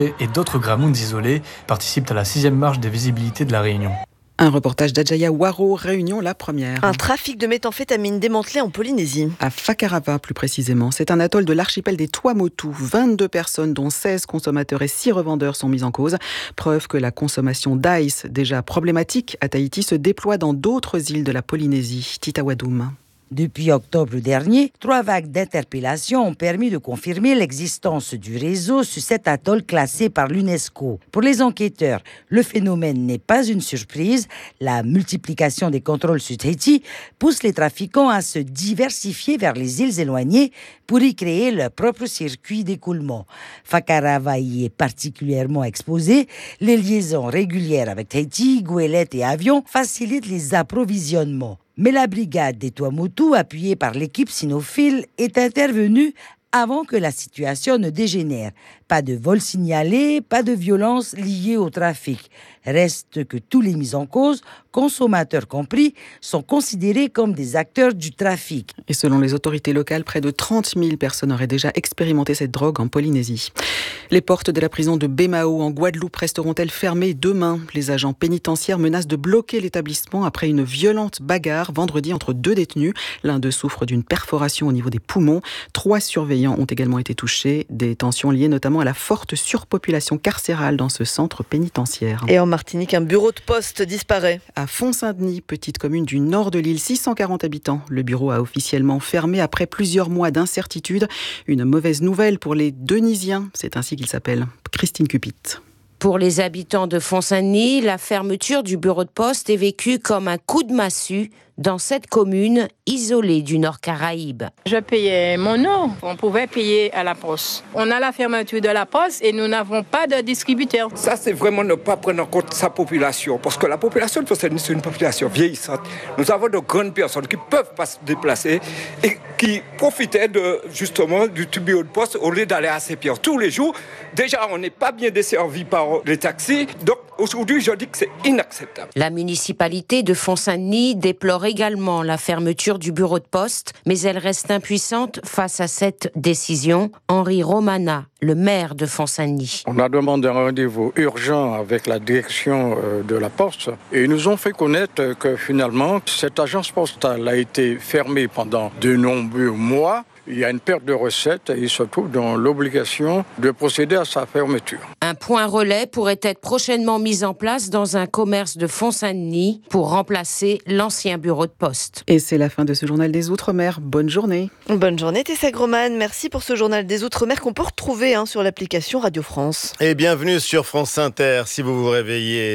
et d'autres Gramounds isolés participent à la 6e marche des visibilités de la Réunion. Un reportage d'Adjaya Waro, Réunion la première. Un trafic de méthamphétamine démantelé en Polynésie. À Fakarava plus précisément. C'est un atoll de l'archipel des Tuamotu. 22 personnes dont 16 consommateurs et 6 revendeurs sont mis en cause. Preuve que la consommation d'ice, déjà problématique à Tahiti, se déploie dans d'autres îles de la Polynésie. Tita Wadoum. Depuis octobre dernier, 3 vagues d'interpellations ont permis de confirmer l'existence du réseau sur cet atoll classé par l'UNESCO. Pour les enquêteurs, le phénomène n'est pas une surprise. La multiplication des contrôles sur Tahiti pousse les trafiquants à se diversifier vers les îles éloignées pour y créer leur propre circuit d'écoulement. Fakarava y est particulièrement exposé. Les liaisons régulières avec Tahiti, goélettes et avions facilitent les approvisionnements. Mais la brigade des Tuamotu, appuyée par l'équipe cynophile, est intervenue avant que la situation ne dégénère. Pas de vol signalé, pas de violence liée au trafic. Reste que tous les mis en cause, consommateurs compris, sont considérés comme des acteurs du trafic. Et selon les autorités locales, près de 30 000 personnes auraient déjà expérimenté cette drogue en Polynésie. Les portes de la prison de Baie-Mahault en Guadeloupe resteront-elles fermées demain? Les agents pénitentiaires menacent de bloquer l'établissement après une violente bagarre vendredi entre 2 détenus. L'un d'eux souffre d'une perforation au niveau des poumons. 3 surveillants ont également été touchés. Des tensions liées notamment à la forte surpopulation carcérale dans ce centre pénitentiaire. Et en Martinique, un bureau de poste disparaît. À Font-Saint-Denis, petite commune du nord de l'île, 640 habitants. Le bureau a officiellement fermé après plusieurs mois d'incertitude. Une mauvaise nouvelle pour les Denisiens, c'est ainsi qu'ils s'appellent. Christine Cupit. Pour les habitants de Font-Saint-Denis, la fermeture du bureau de poste est vécue comme un coup de massue dans cette commune isolée du Nord Caraïbe. Je payais mon eau, on pouvait payer à la poste. On a la fermeture de la poste et nous n'avons pas de distributeur. Ça, c'est vraiment ne pas prendre en compte sa population, parce que la population de Font-Saint-Denis, c'est une population vieillissante. Nous avons de grandes personnes qui ne peuvent pas se déplacer et qui profitaient justement du bureau de poste au lieu d'aller à Saint-Pierre tous les jours. Déjà, on n'est pas bien desservi par les taxis, donc aujourd'hui, je dis que c'est inacceptable. La municipalité de Font-Saint-Denis déplore également la fermeture du bureau de poste, mais elle reste impuissante face à cette décision. Henri Romana, le maire de Font-Saint-Denis. On a demandé un rendez-vous urgent avec la direction de la Poste et ils nous ont fait connaître que finalement, cette agence postale a été fermée pendant de nombreux mois. Il y a une perte de recettes et il se trouve dans l'obligation de procéder à sa fermeture. Un point relais pourrait être prochainement mis en place dans un commerce de Font-Saint-Denis pour remplacer l'ancien bureau de poste. Et c'est la fin de ce journal des Outre-mer. Bonne journée. Bonne journée Tessa Groman. Merci pour ce journal des Outre-mer qu'on peut retrouver sur l'application Radio France. Et bienvenue sur France Inter si vous vous réveillez.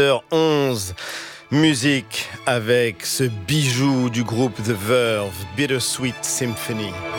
6h11. Musique avec ce bijou du groupe The Verve, Bittersweet Symphony.